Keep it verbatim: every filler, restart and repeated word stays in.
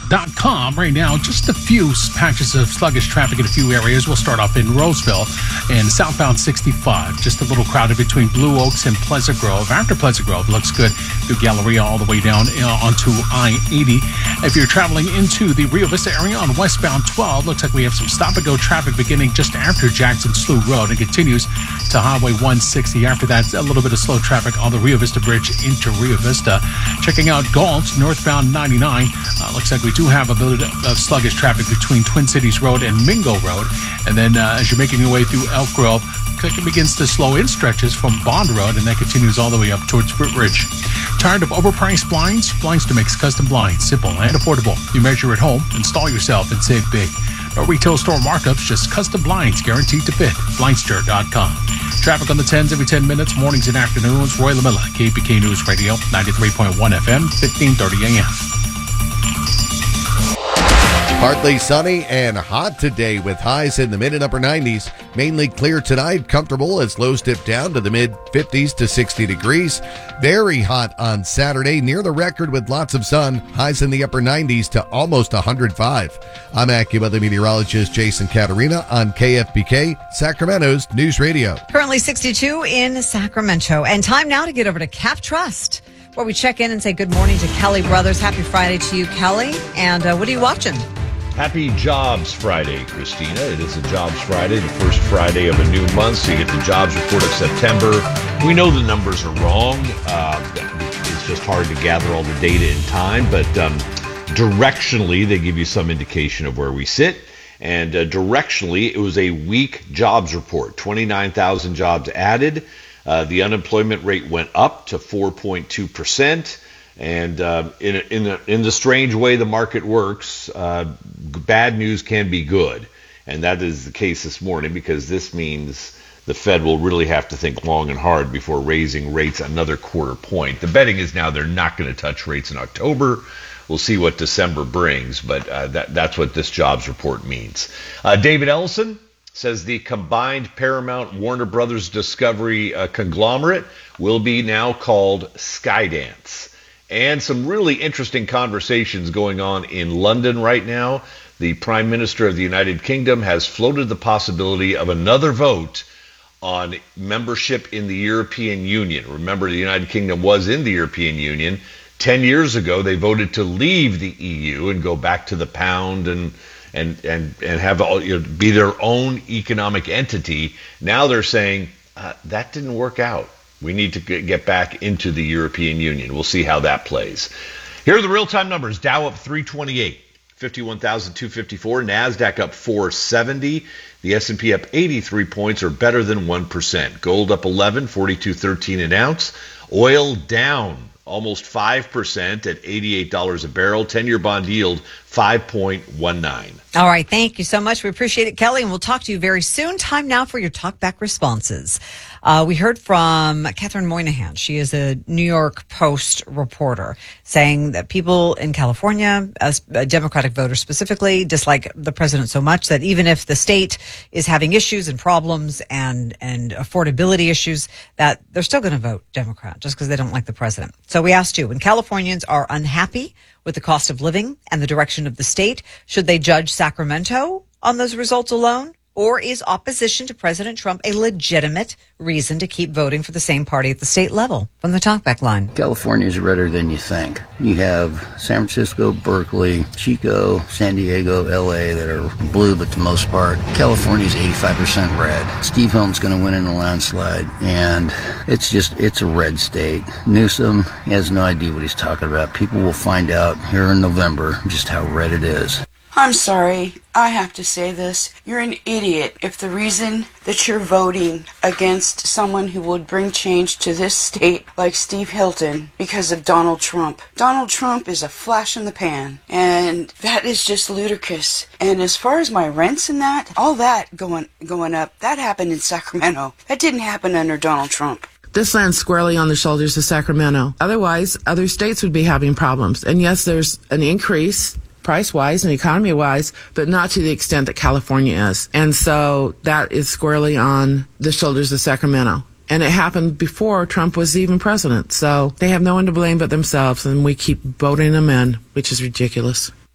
dot com. Right now, just a few patches of sluggish traffic in a few areas. We'll start off in Roseville and southbound sixty-five. Just a little crowded between Blue Oaks and Pleasant Grove. After Pleasant Grove, looks good through Galleria all the way down uh, onto I eighty. If you're traveling into the Rio Vista area on westbound twelve, looks like we have some stop-and-go traffic beginning just after Jackson Slough Road. It continues to Highway one sixty. After that, a little bit of slow traffic on the Rio Vista Bridge into Rio Vista. Checking out Galt, northbound ninety-nine. Uh, looks like we do have a bit of sluggish traffic between Twin Cities Road and Mingo Road. And then uh, as you're making your way through Elk Grove, it begins to slow in stretches from Bond Road, and that continues all the way up towards Fruit Ridge. Tired of overpriced blinds? Blinds to Mix custom blinds. Simple and affordable. You measure at home, install yourself, and save big. No retail store markups, just custom blinds guaranteed to fit. Blindster dot com. Traffic on the tens every ten minutes, mornings and afternoons. Roy LaMilla, K P K News Radio, ninety-three point one F M, fifteen thirty A M. Partly sunny and hot today with highs in the mid and upper nineties. Mainly clear tonight, comfortable as lows dip down to the mid fifties to sixty degrees. Very hot on Saturday, near the record with lots of sun. Highs in the upper nineties to almost one hundred five. I'm AccuWeather meteorologist Jason Caterina on K F B K, Sacramento's News Radio. Currently sixty-two in Sacramento. And time now to get over to Cap Trust, where we check in and say good morning to Kelly Brothers. Happy Friday to you, Kelly. And uh, what are you watching? Happy Jobs Friday, Christina. It is a Jobs Friday, the first Friday of a new month, so you get the jobs report of September. We know the numbers are wrong. Uh, it's just hard to gather all the data in time, but um, directionally, they give you some indication of where we sit. And uh, directionally, it was a weak jobs report. twenty-nine thousand jobs added. Uh, the unemployment rate went up to four point two percent. And uh, in in the, in the strange way the market works, uh, bad news can be good, and that is the case this morning, because this means the Fed will really have to think long and hard before raising rates another quarter point. The betting is now they're not going to touch rates in October. We'll see what December brings, but uh, that that's what this jobs report means. Uh, David Ellison says the combined Paramount Warner Brothers Discovery uh, conglomerate will be now called Skydance. And some really interesting conversations going on in London right now. The Prime Minister of the United Kingdom has floated the possibility of another vote on membership in the European Union. Remember, the United Kingdom was in the European Union. Ten years ago, they voted to leave the E U and go back to the pound and and and and have all, you know, be their own economic entity. Now they're saying uh, that didn't work out. We need to get back into the European Union. We'll see how that plays. Here are the real-time numbers. Dow up three twenty-eight, fifty-one thousand two hundred fifty-four. NASDAQ up four seventy. The S and P up eighty-three points, or better than one percent. Gold up eleven, forty-two thirteen an ounce. Oil down almost five percent at eighty-eight dollars a barrel. ten-year bond yield five point one nine. All right. Thank you so much. We appreciate it, Kelly, and we'll talk to you very soon. Time now for your talkback responses. Uh, we heard from Catherine Moynihan. She is a New York Post reporter, saying that people in California, as Democratic voters specifically, dislike the president so much that even if the state is having issues and problems and, and affordability issues, that they're still going to vote Democrat just because they don't like the president. So we asked you, when Californians are unhappy with the cost of living and the direction of the state, should they judge Sacramento on those results alone? Or is opposition to President Trump a legitimate reason to keep voting for the same party at the state level? From the talkback line. California is redder than you think. You have San Francisco, Berkeley, Chico, San Diego, L A that are blue, but the most part, California is eighty-five percent red. Steve Helton's going to win in a landslide, and it's just, it's a red state. Newsom has no idea what he's talking about. People will find out here in November just how red it is. I'm sorry, I have to say this. You're an idiot if the reason that you're voting against someone who would bring change to this state like Steve Hilton because of Donald Trump. Donald Trump is a flash in the pan, and that is just ludicrous. And as far as my rents and that, all that going going up, that happened in Sacramento. That didn't happen under Donald Trump. This lands squarely on the shoulders of Sacramento. Otherwise, other states would be having problems. And yes, there's an increase price-wise and economy-wise, but not to the extent that California is. And so that is squarely on the shoulders of Sacramento. And it happened before Trump was even president. So they have no one to blame but themselves, and we keep voting them in, which is ridiculous.